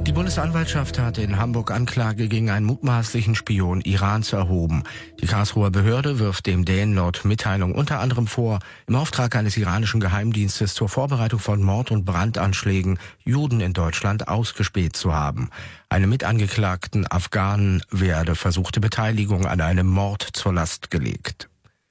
Die Bundesanwaltschaft hat in Hamburg Anklage gegen einen mutmaßlichen Spion Irans erhoben. Die Karlsruher Behörde wirft dem Dänen laut Mitteilung unter anderem vor, im Auftrag eines iranischen Geheimdienstes zur Vorbereitung von Mord- und Brandanschlägen Juden in Deutschland ausgespäht zu haben. Einem Mitangeklagten Afghanen werde versuchte Beteiligung an einem Mord zur Last gelegt.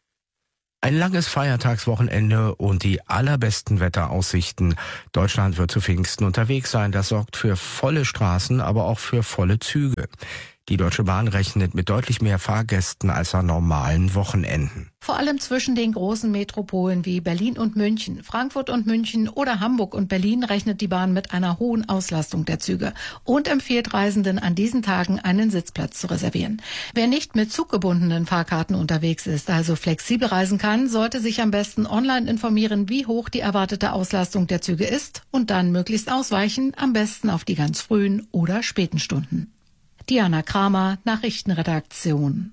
Ein langes Feiertagswochenende und die allerbesten Wetteraussichten. Deutschland wird zu Pfingsten unterwegs sein. Das sorgt für volle Straßen, aber auch für volle Züge. Die Deutsche Bahn rechnet mit deutlich mehr Fahrgästen als an normalen Wochenenden. Vor allem zwischen den großen Metropolen wie Berlin und München, Frankfurt und München oder Hamburg und Berlin rechnet die Bahn mit einer hohen Auslastung der Züge und empfiehlt Reisenden an diesen Tagen einen Sitzplatz zu reservieren. Wer nicht mit zuggebundenen Fahrkarten unterwegs ist, also flexibel reisen kann, sollte sich am besten online informieren, wie hoch die erwartete Auslastung der Züge ist und dann möglichst ausweichen, am besten auf die ganz frühen oder späten Stunden. Diana Kramer, Nachrichtenredaktion.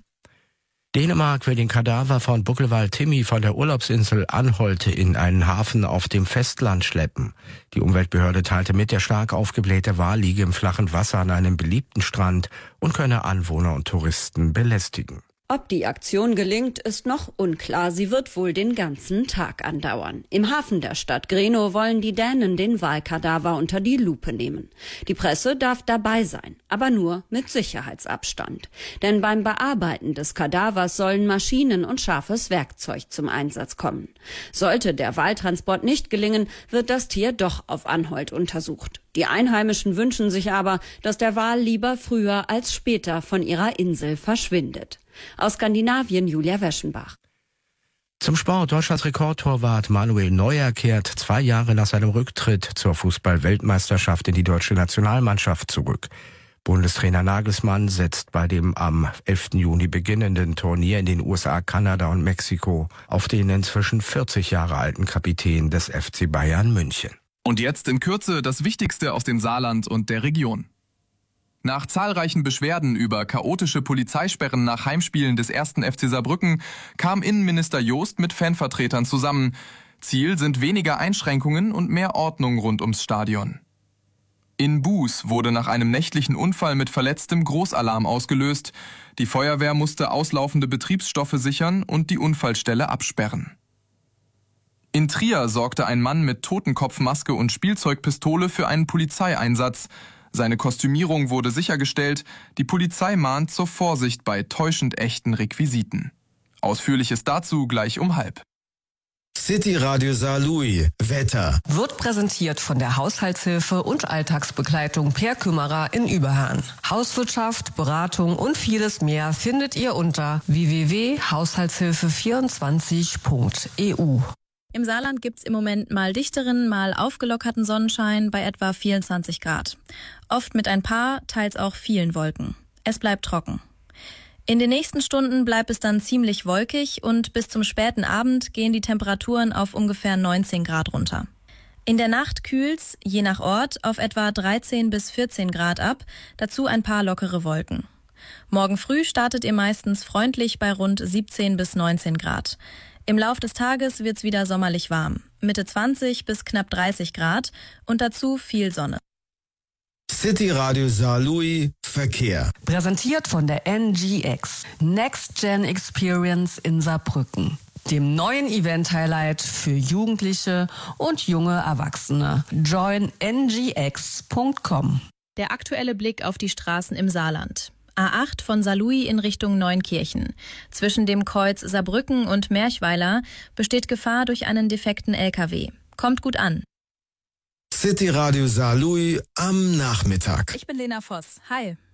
Dänemark will den Kadaver von Buckelwal Timmy von der Urlaubsinsel Anholte in einen Hafen auf dem Festland schleppen. Die Umweltbehörde teilte mit, der stark aufgeblähte Wal liege im flachen Wasser an einem beliebten Strand und könne Anwohner und Touristen belästigen. Ob die Aktion gelingt, ist noch unklar. Sie wird wohl den ganzen Tag andauern. Im Hafen der Stadt Grenå wollen die Dänen den Walkadaver unter die Lupe nehmen. Die Presse darf dabei sein, aber nur mit Sicherheitsabstand. Denn beim Bearbeiten des Kadavers sollen Maschinen und scharfes Werkzeug zum Einsatz kommen. Sollte der Waltransport nicht gelingen, wird das Tier doch auf Anholt untersucht. Die Einheimischen wünschen sich aber, dass der Wal lieber früher als später von ihrer Insel verschwindet. Aus Skandinavien Julia Weschenbach. Zum Sport. Deutschlands Rekordtorwart Manuel Neuer kehrt 2 Jahre nach seinem Rücktritt zur Fußball-Weltmeisterschaft in die deutsche Nationalmannschaft zurück. Bundestrainer Nagelsmann setzt bei dem am 11. Juni beginnenden Turnier in den USA, Kanada und Mexiko auf den inzwischen 40 Jahre alten Kapitän des FC Bayern München. Und jetzt in Kürze das Wichtigste aus dem Saarland und der Region. Nach zahlreichen Beschwerden über chaotische Polizeisperren nach Heimspielen des 1. FC Saarbrücken kam Innenminister Jost mit Fanvertretern zusammen. Ziel sind weniger Einschränkungen und mehr Ordnung rund ums Stadion. In Buß wurde nach einem nächtlichen Unfall mit Verletztem Großalarm ausgelöst. Die Feuerwehr musste auslaufende Betriebsstoffe sichern und die Unfallstelle absperren. In Trier sorgte ein Mann mit Totenkopfmaske und Spielzeugpistole für einen Polizeieinsatz. Seine Kostümierung wurde sichergestellt. Die Polizei mahnt zur Vorsicht bei täuschend echten Requisiten. Ausführliches dazu gleich um 12:30. City Radio Saarlouis. Wetter. Wird präsentiert von der Haushaltshilfe und Alltagsbegleitung Per Kümmerer in Überhahn. Hauswirtschaft, Beratung und vieles mehr findet ihr unter www.haushaltshilfe24.eu. Im Saarland gibt's im Moment mal dichteren, mal aufgelockerten Sonnenschein bei etwa 24 Grad. Oft mit ein paar, teils auch vielen Wolken. Es bleibt trocken. In den nächsten Stunden bleibt es dann ziemlich wolkig und bis zum späten Abend gehen die Temperaturen auf ungefähr 19 Grad runter. In der Nacht kühlt's, je nach Ort, auf etwa 13 bis 14 Grad ab, dazu ein paar lockere Wolken. Morgen früh startet ihr meistens freundlich bei rund 17 bis 19 Grad. Im Lauf des Tages wird's wieder sommerlich warm. Mitte 20 bis knapp 30 Grad und dazu viel Sonne. City Radio Saarlouis Verkehr. Präsentiert von der NGX. Next Gen Experience in Saarbrücken. Dem neuen Event-Highlight für Jugendliche und junge Erwachsene. Join ngx.com. Der aktuelle Blick auf die Straßen im Saarland. A8 von Saarlouis in Richtung Neunkirchen. Zwischen dem Kreuz Saarbrücken und Merchweiler besteht Gefahr durch einen defekten LKW. Kommt gut an. City Radio Saarlouis am Nachmittag. Ich bin Lena Voss. Hi.